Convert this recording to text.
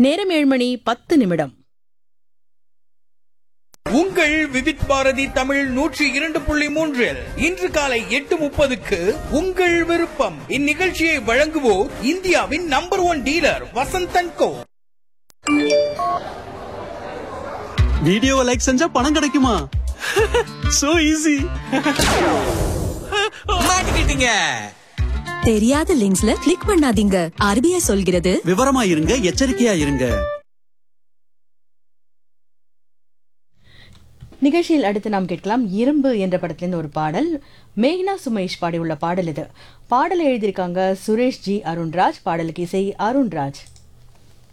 நேரம் 7:10. உங்கள் விவித் பாரதி தமிழ் 102.3 இன்று காலை 8:30க்கு உங்கள் விருப்பம். இந்நிகழ்ச்சியை வழங்குவோர் இந்தியாவின் நம்பர் 1 டீலர் வசந்தன் கோ. வீடியோ லைக் செஞ்சா பணம் கிடைக்குமா? So easy. மாட்டிக்கிட்டீங்க. தெரியாத லிங்க்ஸ்ல கிளிக் பண்ணாதீங்க. RBI சொல்கிறது விவரமா இருங்க, எச்சரிக்கையா இருங்க. நிகழ்ச்சியில் அடுத்து நாம் கேட்கலாம் இரும்பு என்ற படத்திலிருந்து ஒரு பாடல். மேக்னா சுமேஷ் பாடியுள்ள பாடல் இது. பாடலை எழுதியிருக்காங்க சுரேஷ் ஜி அருண்ராஜ். பாடலுக்கு இசை அருண்ராஜ்.